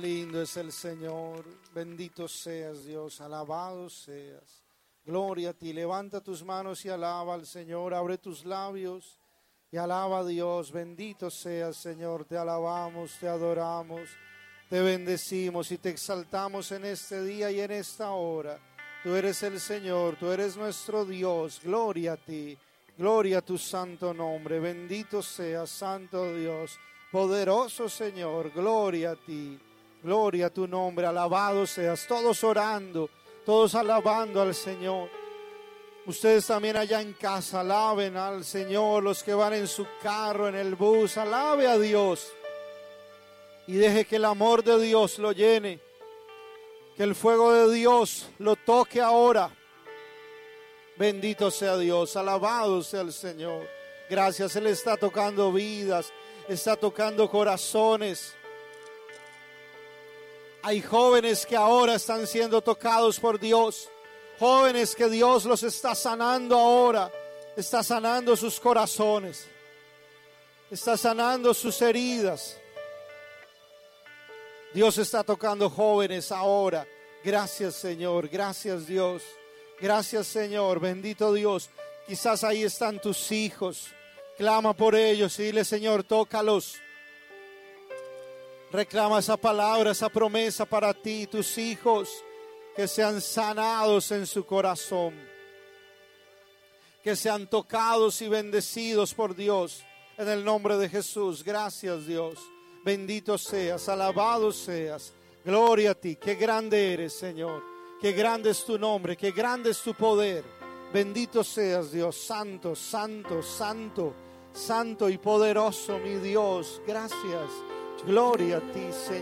Lindo es el Señor, bendito seas Dios, alabado seas. Gloria a ti, levanta tus manos y alaba al Señor, abre tus labios y alaba a Dios. Bendito seas Señor, te alabamos, te adoramos, te bendecimos y te exaltamos en este día y en esta hora. Tú eres el Señor, tú eres nuestro Dios, gloria a ti, gloria a tu santo nombre. Bendito seas, santo Dios, poderoso Señor, gloria a ti. Gloria a tu nombre, alabado seas. Todos orando, todos alabando al Señor. Ustedes también allá en casa, alaben al Señor. Los que van en su carro, en el bus, alabe a Dios. Y deje que el amor de Dios lo llene. Que el fuego de Dios lo toque ahora. Bendito sea Dios, alabado sea el Señor. Gracias, Él está tocando vidas, está tocando corazones. Hay jóvenes que ahora están siendo tocados por Dios. Jóvenes que Dios los está sanando ahora. Está sanando sus corazones. Está sanando sus heridas. Dios está tocando jóvenes ahora. Gracias Señor, gracias Dios. Gracias Señor, bendito Dios. Quizás ahí están tus hijos. Clama por ellos y dile Señor, tócalos. Reclama esa palabra, esa promesa para ti, tus hijos, que sean sanados en su corazón, que sean tocados y bendecidos por Dios, en el nombre de Jesús. Gracias Dios, bendito seas, alabado seas, gloria a ti. Qué grande eres Señor, qué grande es tu nombre, qué grande es tu poder. Bendito seas Dios, santo, santo, santo, santo y poderoso mi Dios. Gracias. Gloria a ti, Señor.